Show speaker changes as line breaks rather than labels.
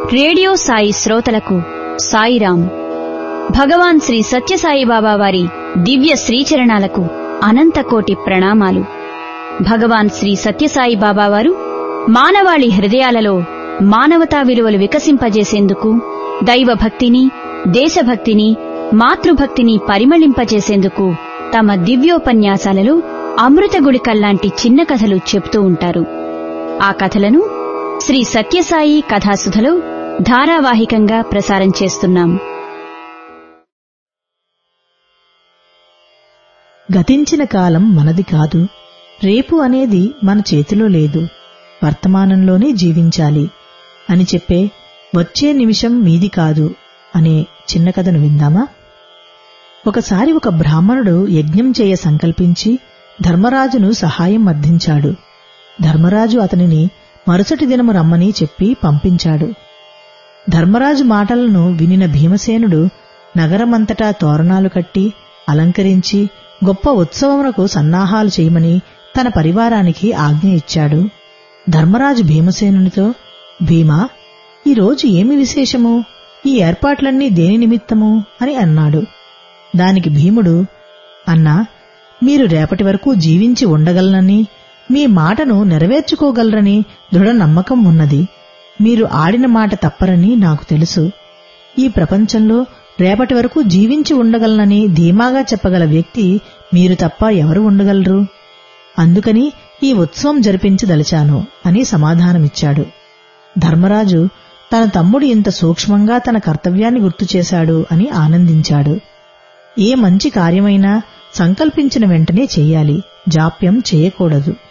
Radio Sai శ్రోతలకు సాయిరాం. భగవాన్ శ్రీ సత్యసాయిబాబా వారి దివ్య శ్రీచరణాలకు అనంతకోటి ప్రణామాలు. భగవాన్ శ్రీ సత్యసాయిబాబా వారు మానవాళి హృదయాలలో మానవతా విలువలు వికసింపజేసేందుకు, దైవభక్తిని, దేశభక్తిని, మాతృభక్తిని పరిమళింపజేసేందుకు తమ దివ్యోపన్యాసాలలో అమృత గుళికల్లాంటి చిన్న కథలు చెప్తూ ఉంటారు. ఆ కథలను శ్రీ సత్యసాయి కథాసుధలో ధారావాహికంగా ప్రసారం చేస్తున్నాం.
గతించిన కాలం మనది కాదు, రేపు అనేది మన చేతిలో లేదు, వర్తమానంలోనే జీవించాలి అని చెప్పే వచ్చే నిమిషం మీది కాదు అనే చిన్న కథను విందామా? ఒకసారి ఒక బ్రాహ్మణుడు యజ్ఞం చేయ సంకల్పించి ధర్మరాజును సహాయం అర్థించాడు. ధర్మరాజు అతనిని మరుసటి దినము రమ్మని చెప్పి పంపించాడు. ధర్మరాజు మాటలను వినిన భీమసేనుడు నగరమంతటా తోరణాలు కట్టి అలంకరించి గొప్ప ఉత్సవమునకు సన్నాహాలు చేయమని తన పరివారానికి ఆజ్ఞ ఇచ్చాడు. ధర్మరాజు భీమసేనునితో, భీమా, ఈరోజు ఏమి విశేషము? ఈ ఏర్పాట్లన్నీ దేని నిమిత్తము అని అన్నాడు. దానికి భీముడు, అన్నా, మీరు రేపటి వరకు జీవించి ఉండగలనని, మీ మాటను నెరవేర్చుకోగలరని దృఢ నమ్మకం ఉన్నది. మీరు ఆడిన మాట తప్పరని నాకు తెలుసు. ఈ ప్రపంచంలో రేపటి వరకు జీవించి ఉండగలనని ధీమాగా చెప్పగల వ్యక్తి మీరు తప్ప ఎవరు ఉండగలరు? అందుకని ఈ ఉత్సవం జరిపించదలిచాను అని సమాధానమిచ్చాడు. ధర్మరాజు తన తమ్ముడు ఇంత సూక్ష్మంగా తన కర్తవ్యాన్ని గుర్తుచేశాడు అని ఆనందించాడు. ఏ మంచి కార్యమైనా సంకల్పించిన వెంటనే చెయ్యాలి, జాప్యం చేయకూడదు.